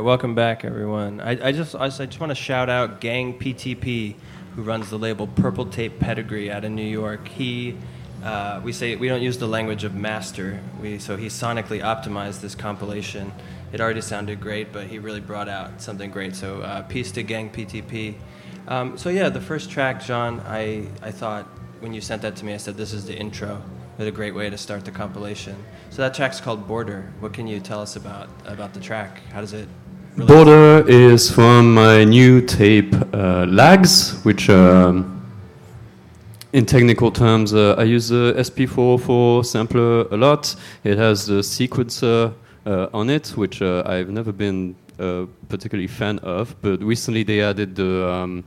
welcome back, everyone. I just want to shout out Gang PTP, who runs the label Purple Tape Pedigree out of New York. We don't use the language of master. So he sonically optimized this compilation. It already sounded great, but he really brought out something great. So peace to Gang PTP. The first track, John, I thought when you sent that to me, I said this is the intro. It's a great way to start the compilation. So that track's called Border. What can you tell us about the track? How does it relate? Border is from my new tape, Lags, which in technical terms, I use the SP404 sampler a lot. It has the sequencer on it, which I've never been a particularly fan of, but recently they added the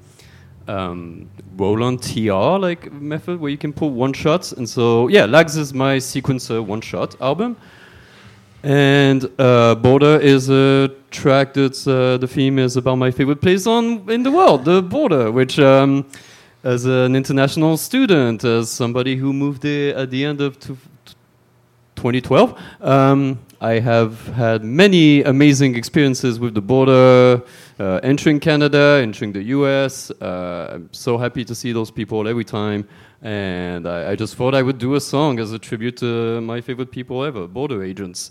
Roland TR method where you can pull one shots, and so Lags is my sequencer one shot album, and Border is a track that's the theme is about my favorite place in the world, the border, which as an international student, as somebody who moved there at the end of 2012, I have had many amazing experiences with the border, entering Canada, entering the US. I'm so happy to see those people every time. And I just thought I would do a song as a tribute to my favorite people ever, border agents.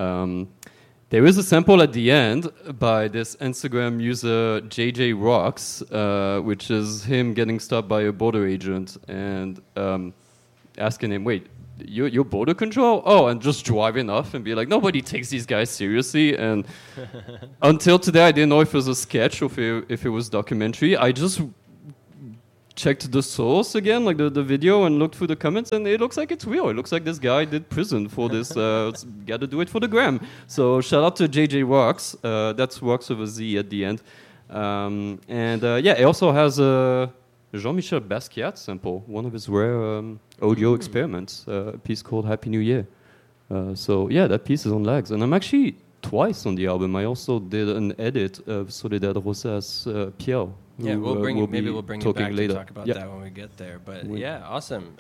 There is a sample at the end by this Instagram user, JJ Rocks, which is him getting stopped by a border agent and asking him, wait, you're border control? Oh, and just driving off and be like, nobody takes these guys seriously. And until today, I didn't know if it was a sketch or if it was documentary. I just checked the source again, like the video, and looked through the comments, and it looks like it's real. It looks like this guy did prison for this. Got to do it for the gram. So shout out to JJ Rocks. That's Rocks with a Z at the end. It also has a Jean-Michel Basquiat sample, one of his rare audio experiments, a piece called Happy New Year. That piece is on Lags. And I'm actually twice on the album. I also did an edit of Soledad Rosa's Pierre. Yeah, we'll bring you back later. to talk about that when we get there. But awesome.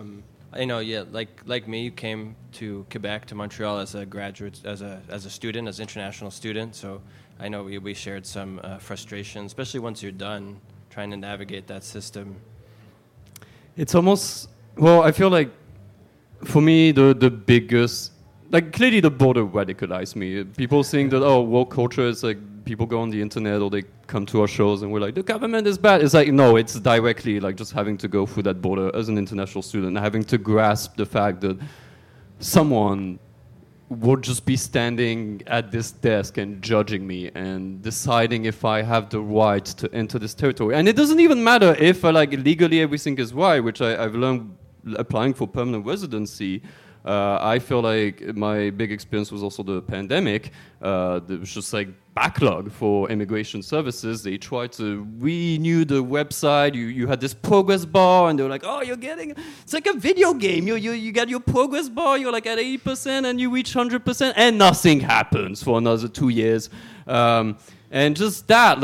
Like me, you came to Quebec, to Montreal as a graduate, as a student, as an international student. So I know we shared some frustration, especially once you're done trying to navigate that system. It's almost, I feel like for me the biggest, clearly the border radicalized me. People saying that woke culture is like people go on the internet or they come to our shows and we're like, the government is bad. It's like, no, it's directly like just having to go through that border as an international student, having to grasp the fact that someone would just be standing at this desk and judging me and deciding if I have the right to enter this territory. And it doesn't even matter if legally everything is right, which I've learned applying for permanent residency. I feel like my big experience was also the pandemic. There was just backlog for immigration services. They tried to renew the website. You had this progress bar, and they were like, "Oh, it's like a video game. You get your progress bar. You're at 80%, and you reach 100%, and nothing happens for another 2 years." And just that,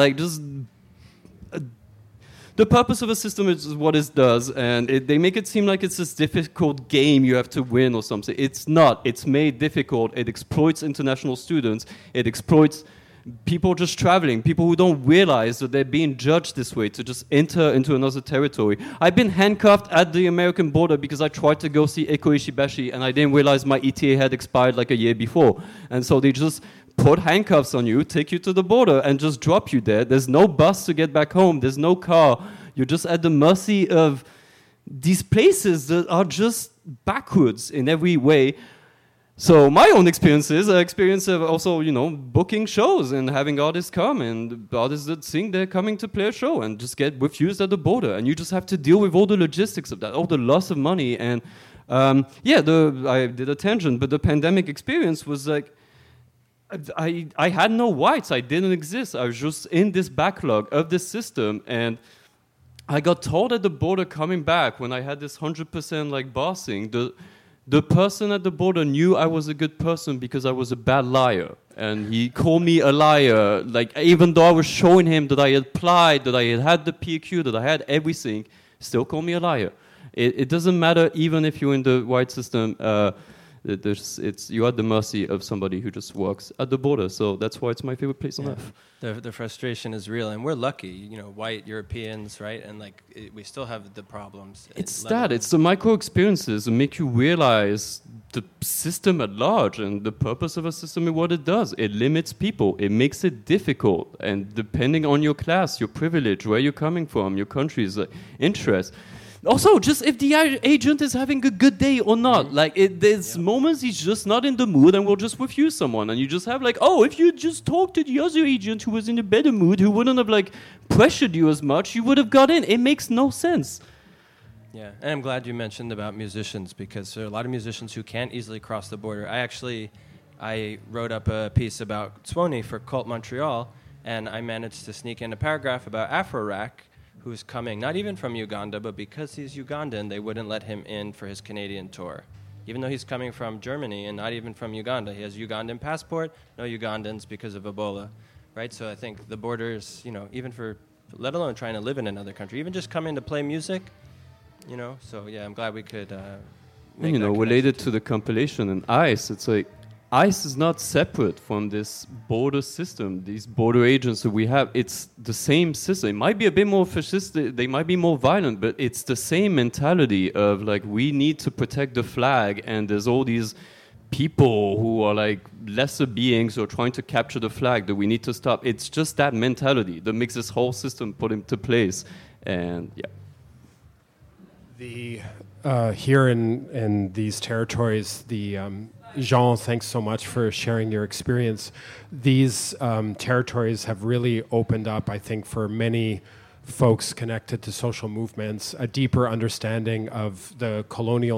the purpose of a system is what it does, and they make it seem like it's this difficult game you have to win or something. It's not. It's made difficult. It exploits international students. It exploits people just traveling, people who don't realize that they're being judged this way to just enter into another territory. I've been handcuffed at the American border because I tried to go see Eko Ishibashi, and I didn't realize my ETA had expired a year before. And so they just put handcuffs on you, take you to the border, and just drop you there. There's no bus to get back home. There's no car. You're just at the mercy of these places that are just backwards in every way. So my own experiences, experience of also, booking shows and having artists come and artists that think they're coming to play a show and just get refused at the border. And you just have to deal with all the logistics of that, all the loss of money. And I did a tangent, but the pandemic experience was I had no rights. I didn't exist. I was just in this backlog of this system. And I got told at the border coming back when I had this 100% bossing, the person at the border knew I was a good person because I was a bad liar. And he called me a liar. Even though I was showing him that I had applied, that I had the PQ, that I had everything, still called me a liar. It doesn't matter even if you're in the white system. You're at the mercy of somebody who just works at the border. So that's why it's my favorite place on earth. The frustration is real, and we're lucky, white Europeans, right? And we still have the problems. It's the micro experiences that make you realize the system at large and the purpose of a system and what it does. It limits people. It makes it difficult, and depending on your class, your privilege, where you're coming from, your country's interest. Also, just if the agent is having a good day or not. There's moments he's just not in the mood and will just refuse someone. And you just have if you just talked to the other agent who was in a better mood, who wouldn't have pressured you as much, you would have got in. It makes no sense. Yeah, and I'm glad you mentioned about musicians, because there are a lot of musicians who can't easily cross the border. I wrote up a piece about Tswoni for Cult Montreal, and I managed to sneak in a paragraph about Afrorack, who's coming, not even from Uganda, but because he's Ugandan, they wouldn't let him in for his Canadian tour. Even though he's coming from Germany and not even from Uganda. He has a Ugandan passport, no Ugandans because of Ebola, right? So I think the borders, even let alone trying to live in another country, even just coming to play music, so yeah, I'm glad we could make that related to the compilation and ICE, it's ICE is not separate from this border system, these border agents that we have. It's the same system. It might be a bit more fascistic, they might be more violent, but it's the same mentality of we need to protect the flag, and there's all these people who are lesser beings who are trying to capture the flag that we need to stop. It's just that mentality that makes this whole system put into place. And yeah. Here in these territories, Jean, thanks so much for sharing your experience. These territories have really opened up, I think, for many folks connected to social movements, a deeper understanding of the colonial